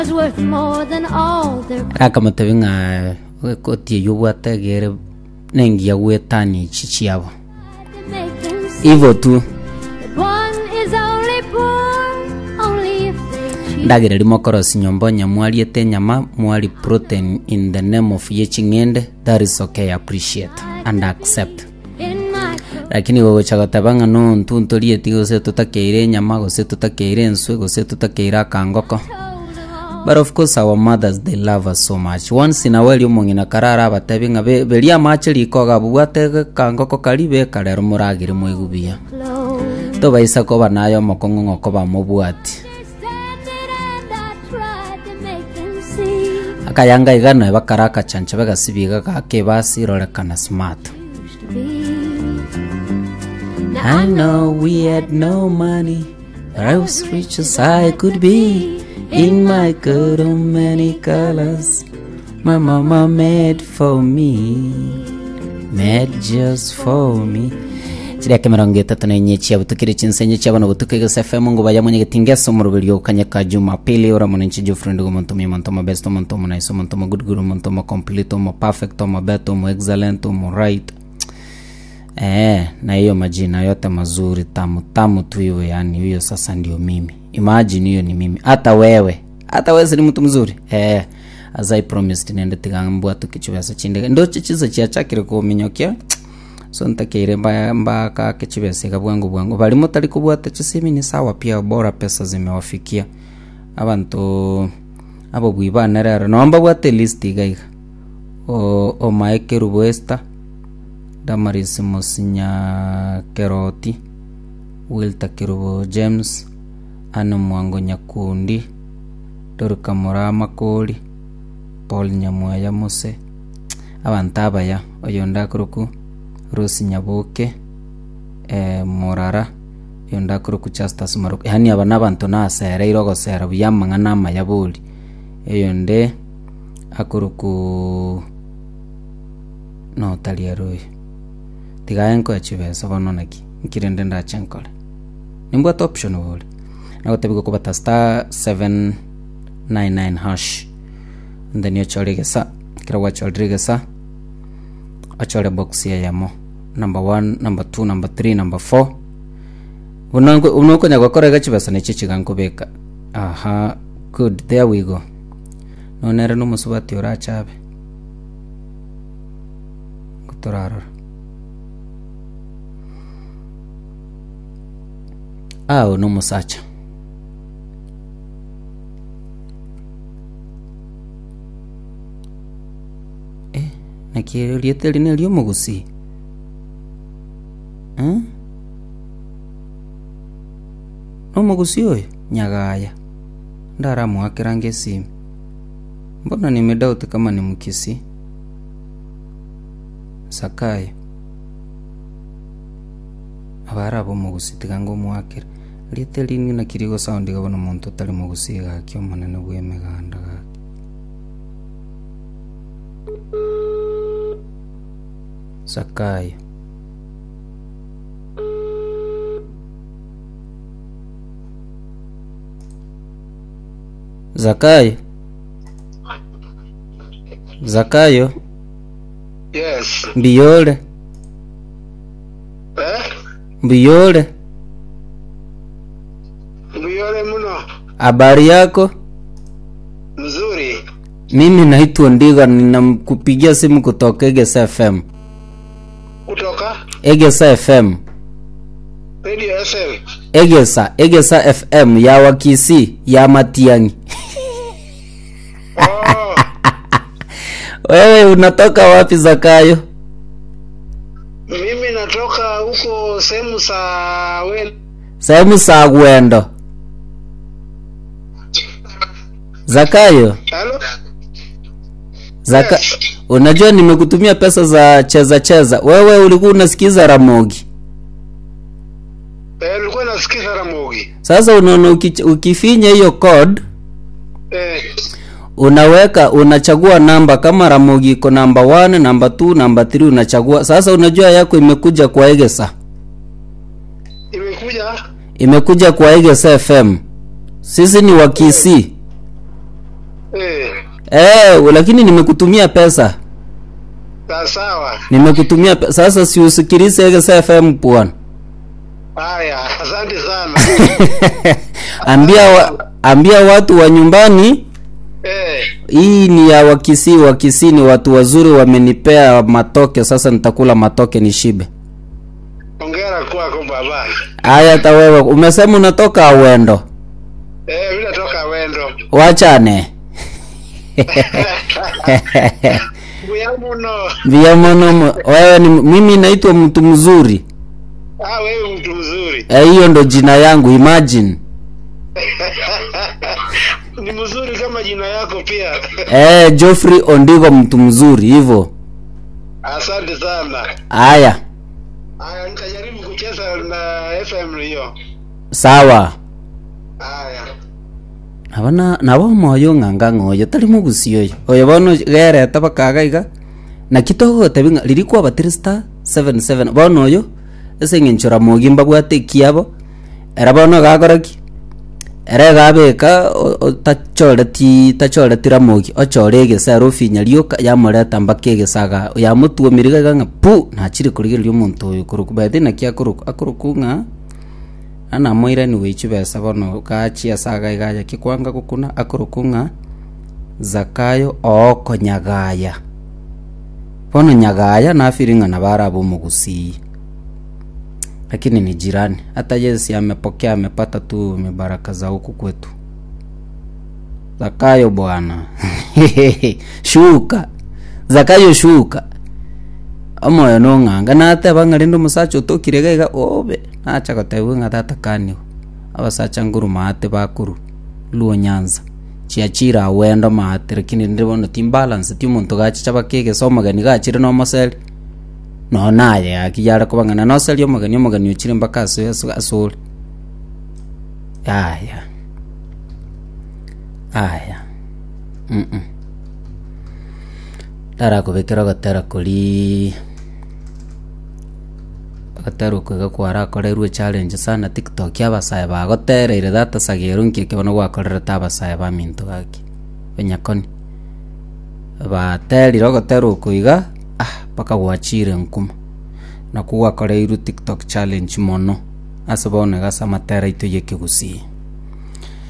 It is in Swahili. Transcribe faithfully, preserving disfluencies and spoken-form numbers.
Raka matavinga koti yuwata gere nengi ya wetani chichiabo. Ivo tu. Ndagire limokorosi nyombonya mwali ete nyama mwali protein in the name of yechingende. That is okay, appreciate and accept. Lakini wewe chagatabanga no ntuntolie tigo se tutakeire nyama go se tutakeire nswe go se tutakeira kangoko. But of course our mothers, they love us so much. Once in a while umongina karara batabinga be belia macheli koga buwate kangoko kalibe kalero muragire mwigubia. To baisa ko banayo mokongo ko ba mobuati. Akayanga igana bakaraka chancha bagasibiga kake basirorekana smart. I know we had no money, but I was rich as I could be. In my coat of many colors, my mama made for me, made just for me. Chiri yake mirongo itatu na enye chia butukiri chinsenye chia bano butukiri Ghost F M ngo baya mwenye getingeso mu rubiri ukanyaka Jumapili ora munenchi jo friend go monto mi monto mo best monto mo nice monto mo good good monto mo complete mo perfect mo beto mo excellent mo right. Eh, na hiyo majina yote mazuri tamu tamu tu hiyo, yani hiyo sasa ndio mimi. Imagine hiyo ni mimi. Hata wewe, hata wewe ni mtu mzuri. Eh, as I promised nende tigambwa tukichubasa chinde. Ndo chichizo chia chakire ko minyokia. So ntakire mba mba ka kichubese kabwangu bwangu. Bali motali kubwata chisimi ni sawa pia, bora pesa zimewafikia. Abantu abo bwibana rero. Naomba bwate list igaiga. O o Mike Rubuesta, Damaris Musinya Keroti, Wilta Kirubo James, Ano Mwango Nyakundi, Doruka Murama Koli, Paul Nyamuaya Mose, Abantaba ya oyonda kuruku, Rusi Nyabuke, eh, Morara, yonda kuruku Chastas Maruku. Yani abana abantu nasera irogo sera buyamanga nama yabuli. Eyonde akuruku no taliaroi. Tigaenko achibesa banonaki. Nkirende ndachenkole. Nimbo top option wole. Na gotebigo kubata star seven nine nine hash. And then you choligesa. Kira wacholigesa. Achole box ya yamo. Number one, number two, number three, number four. Unango unoko nya gakora gachibesa ne chichiganko beka. Aha, good. There we go. No nere no musubati ora chabe. Gutoraro. Ah, no musacha. Eh, nakiri liete line liyo mugusi. Eh? No mugusi oyo nyagaya. Ndara muhakirange simu. Mbona nimedauti kama ni mkisi? Sakai. Abarabo mugusi tigango muhakira. Liete line nakirigo soundi gabona muntu tali mugusi ga kyo manene bwemeganda ga. Sakai. Zakayo. Zakayo. Yes. Mbiyole. Eh? Mbiyole. Mbiyole muno. Habari yako? Mzuri. Mimi naitwa Ndiga, ninakupigia simu kutoka Egesa F M. Kutoka? Egesa F M. Radio F M. Egesa, Egesa F M ya Wakisi, ya Matiang'i. Oh. Wewe unatoka wapi Zakayo? Mimi natoka huko sehemu za Wendo. Sehemu za Wendo. Zakayo? Hello? Zaka, yes. Unajua nimekutumia pesa za cheza cheza. Wewe ulikuwa unasikiza Ramogi. Eh, nilikuwa nasikiza Ramogi. Sasa unaona uki, ukifinya hiyo code, Eh. unaweka unachagua namba kama Ramogi iko number one, number two, number three unachagua. Sasa unajua yako imekuja kwa Egesa. Imekuja? Imekuja kwa Egesa F M. Sisi ni Wakisi. Eh. Eh, lakini nimekutumia pesa. Sawa. Nimekutumia pesa. Sasa si usikilize Egesa F M bwana. Haya, asante sana. ambia wa, ambia watu wa nyumbani eh, hii ni ya Wakisii. Wakisii ni watu wazuri, wamenipea matoke. Sasa nitakula matoke nishibe. Hongera kwako baba. Haya, hata wewe umesema unatoka Awendo. Eh, mimi natoka Awendo. Wachane. Buyamuno. Buyamuno. Wewe ni mimi naitwa mtu mzuri. Ah, wewe mtu mzuri. Eh, hiyo ndo jina yangu, imagine. Ni mzuri kama jina yako pia. Eh, Geoffrey Ondigo mtu mzuri hivyo. Asante sana. Haya. Haya, nitajaribu kucheza na F M hiyo. Sawa. Haya. Abana nabo moyo nganga ngoyo tali mugusiyo. Oyo bono gere tabakagaiga. Na kitogo tabinga lirikwa batrista seventy seven bono yo. Ese nginchora mogimba gwate kiabo. Era bono gagoraki. Era gabeka tachora ti tachora tiramogi. Ochore Egesa rofinya rioka yamoreta mbake Egesaga. Ya mutu miriga ganga pu na chiri kurigerio muntu oyo kurukubete na kia kuruku akurukunga. Ana moira ni wichi besa bono kachi asaga igaya kikwanga gukuna akurukunga Zakayo oko Nyagaya. Bono Nyagaya na firinga na barabu Mugusii. Lakini ni jirani. Hata Yesu amepokea, amepata tu mibaraka za huku kwetu. Zakayo bwana. Shuka. Zakayo shuka. Omoyo no nganga na ate bangarindo musacho tokirega obe. Acha gotewe ngatata kanyo. Abasacha nguru maate bakuru. Luo Nyanza. Chiachira wendo maate lakini ndibona team balance ti muntu gachi chabakege somagani gachire no mosel. No naye akijara kubangana no selyo magani magani uchire mbaka aso asol. Aya. Aya. Mm. -mm. Tara ko bekera gatara kuri gataro ko gakwara koreru challenge sana TikTok yabasaye bagotereire data sagero nkike bono gwakorera tabasaye ba minto gaki benyakoni ba teri rogotero kuiga ah paka gwachire nkuma na kuwa koreiru TikTok challenge mono asabone gasa matera ito yeke gusi.